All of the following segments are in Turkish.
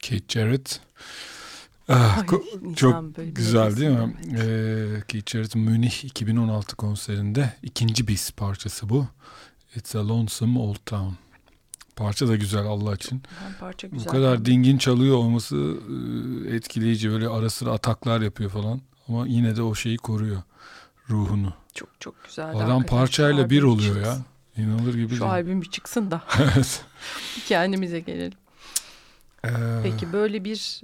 Keith Jarrett. Ay, Çok güzel değil mi? Evet. Keith Jarrett'ın Münih 2016 konserinde ikinci bis parçası bu. It's a Lonesome Old Town. Parça da güzel Allah için. Hem parça Bu güzel. kadar dingin çalıyor olması etkileyici. Böyle ara sıra ataklar yapıyor falan. Ama yine de o şeyi koruyor. Ruhunu. Çok çok güzel. Adam parçayla bir oluyor ya. İnanılır gibi Şu değil. albüm bir çıksın da. Evet. Kendimize gelelim. Peki böyle bir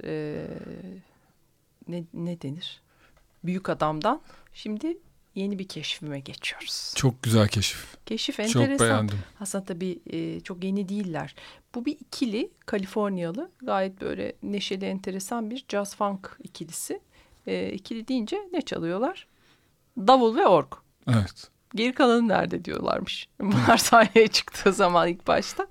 ne denir? Büyük adamdan şimdi yeni bir keşfime geçiyoruz. Çok güzel keşif. Keşif enteresan. Çok beğendim. Aslında tabii çok yeni değiller. Bu bir ikili, Kaliforniyalı, gayet böyle neşeli, enteresan bir jazz funk ikilisi. İkili deyince ne çalıyorlar? Davul ve org. Evet. Geri kalanı nerede diyorlarmış. Bunlar sahneye çıktığı zaman ilk başta.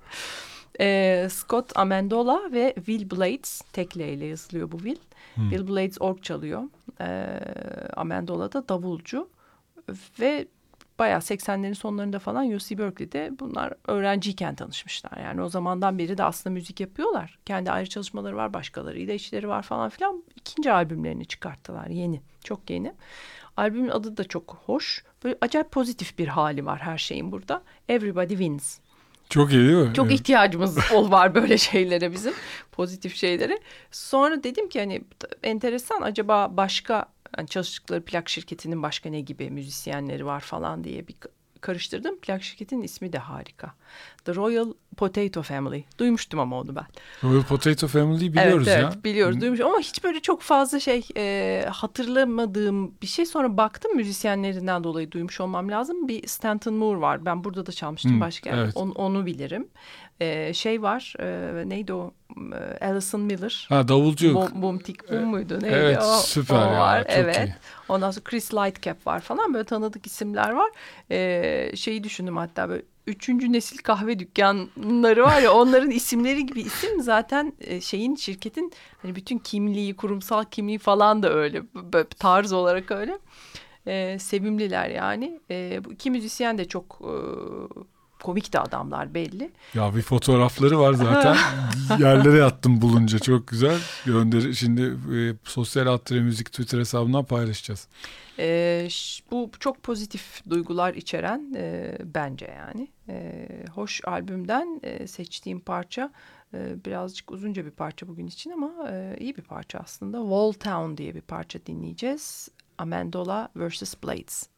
Scott Amendola ve Will Blades, tek L ile yazılıyor bu Will. Will Blades org çalıyor. Amendola da davulcu. Ve bayağı 80'lerin sonlarında falan UC Berkeley'de bunlar öğrenciyken tanışmışlar. Yani o zamandan beri de aslında müzik yapıyorlar. Kendi ayrı çalışmaları var, başkalarıyla işleri var falan filan. İkinci albümlerini çıkarttılar, yeni, çok yeni. Albümün adı da çok hoş. Böyle acayip pozitif bir hali var her şeyin burada. Everybody Wins. Çok iyi değil mi? Çok ihtiyacımız var böyle şeylere bizim. Pozitif şeylere. Sonra dedim ki hani enteresan, acaba başka hani çalıştıkları plak şirketinin başka ne gibi müzisyenleri var falan diye bir karıştırdım. Plak şirketinin ismi de harika. The Royal Potato Family. Duymuştum ama onu ben. Royal Potato Family'yi biliyoruz ya. Evet, biliyoruz, duymuşum ama hiç böyle çok fazla hatırlamadığım bir şey. Sonra baktım, müzisyenlerinden dolayı duymuş olmam lazım. Bir Stanton Moore var. Ben burada da çalmıştım başka yerde. Evet. Onu bilirim. Var. Neydi o? Alison Miller. Ha, davulcu. Boom Tik Boom muydu? Neydi Evet, o? süper o ya. var. Çok Evet. iyi. Ondan sonra Chris Lightcap var falan. Böyle tanıdık isimler var. Şeyi düşündüm hatta, böyle 3. nesil kahve dükkanları var ya, onların isimleri gibi isim zaten şirketin hani bütün kimliği, kurumsal kimliği falan da öyle, böyle tarz olarak öyle. Sevimliler yani. Bu iki müzisyen de çok komik de adamlar belli. Ya bir fotoğrafları var zaten. Yerlere yattım bulunca, çok güzel. Şimdi sosyal alt müzik Twitter hesabından paylaşacağız. Bu çok pozitif duygular içeren bence yani. Hoş albümden seçtiğim parça birazcık uzunca bir parça bugün için ama iyi bir parça aslında. Wall Town diye bir parça dinleyeceğiz. Amendola vs. Blades.